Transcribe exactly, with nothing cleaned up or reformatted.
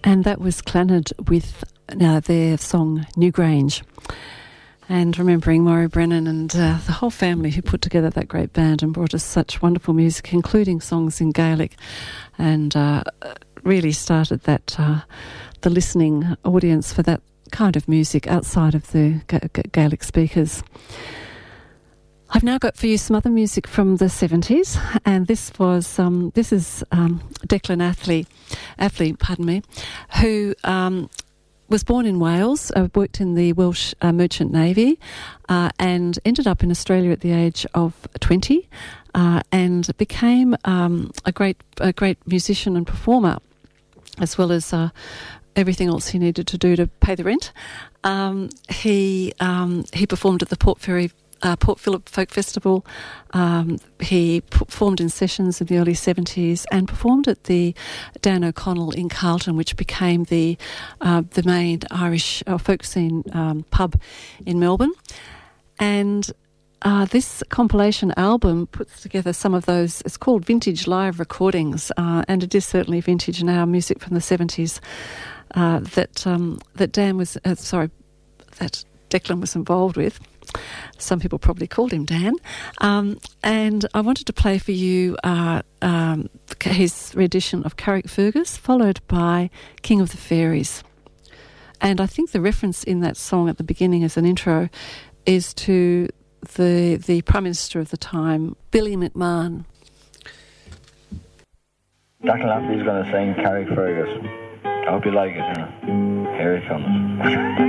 And that was Clannad with uh, their song Newgrange. And remembering Maury Brennan and uh, the whole family who put together that great band and brought us such wonderful music, including songs in Gaelic, and uh, really started that uh, the listening audience for that kind of music outside of the Ga- Ga- Gaelic speakers. I've now got for you some other music from the seventies, and this was um, this is um, Declan Athley, Athley, pardon me, who um, was born in Wales, uh, worked in the Welsh uh, Merchant Navy, uh, and ended up in Australia at the age of twenty, uh, and became um, a great a great musician and performer, as well as uh, everything else he needed to do to pay the rent. Um, he um, he performed at the Port Fairy. Uh, Port Phillip Folk Festival. Um, he performed in sessions in the early seventies and performed at the Dan O'Connell in Carlton, which became the uh, the main Irish uh, folk scene um, pub in Melbourne. And uh, this compilation album puts together some of those. It's called Vintage Live Recordings, uh, and it is certainly vintage now. Music from the seventies uh, that um, that Dan was uh, sorry that Declan was involved with. Some people probably called him Dan. Um, and I wanted to play for you uh, um, his rendition of Carrickfergus, followed by King of the Fairies. And I think the reference in that song at the beginning as an intro is to the the Prime Minister of the time, Billy McMahon. Declan Athley's going to sing Carrickfergus. I hope you like it. You know. Here it comes.